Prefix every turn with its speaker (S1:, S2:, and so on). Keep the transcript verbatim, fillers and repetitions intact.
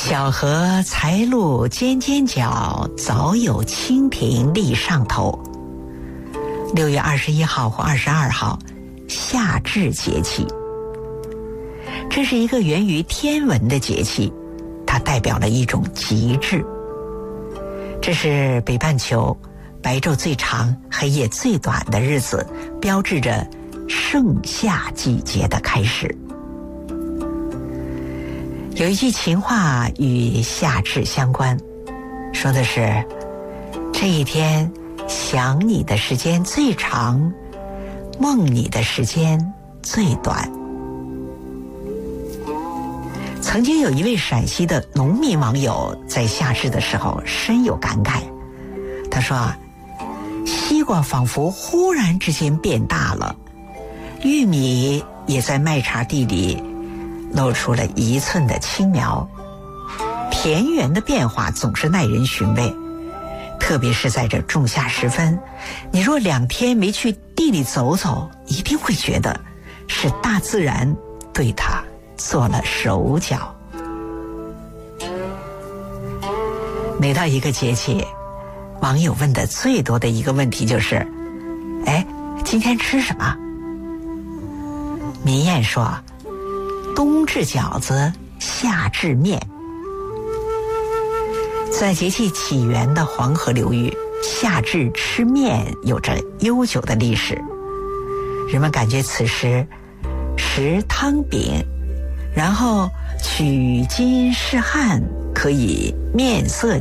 S1: 小荷才露尖尖角，早有蜻蜓立上头。六月二十一号或二十二号，夏至节气。这是一个源于天文的节气，它代表了一种极致。这是北半球白昼最长、黑夜最短的日子，标志着盛夏季节的开始。有一句情话与夏至相关，说的是这一天想你的时间最长，梦你的时间最短。曾经有一位陕西的农民网友在夏至的时候深有感慨，他说，西瓜仿佛忽然之间变大了，玉米也在麦茬地里露出了一寸的青苗，田园的变化总是耐人寻味，特别是在这仲夏时分，你若两天没去地里走走，一定会觉得是大自然对它做了手脚。每到一个节气，网友问的最多的一个问题就是哎，今天吃什么？民谚说，冬至饺子，夏至面。在节气起源的黄河流域，夏至吃面有着悠久的历史。人们感觉此时食汤饼，然后取经试汗，可以面色